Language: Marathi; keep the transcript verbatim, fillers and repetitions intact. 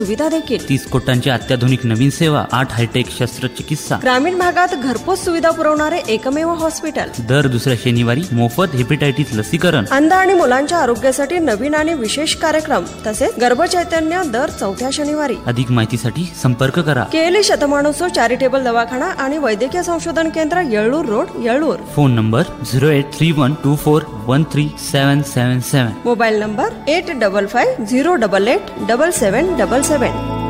सुविधा देखील. तीस कोटांची अत्याधुनिक नवीन सेवा, आठ हायटेक शस्त्रचिकित्सा. ग्रामीण भागात घरपोच सुविधा पुरवणारे एकमेव हॉस्पिटल. दर दुसऱ्या शनिवारी मोफत हेपेटायटिस लसीकरण. अंध आणि मुलांच्या आरोग्यासाठी नवीन आणि विशेष कार्यक्रम तसेच गर्भचैतन्य दर चौथ्या शनिवारी. अधिक माहितीसाठी संपर्क करा. केली शतमानोत्सव चॅरिटेबल दवाखाना आणि वैद्यकीय संशोधन केंद्र, येळूर road, येळूर. Phone number zero eight three one two four one three सेवन सेवन सेवन. Mobile number eight double five zero double eight double सेवन डबल सेवन.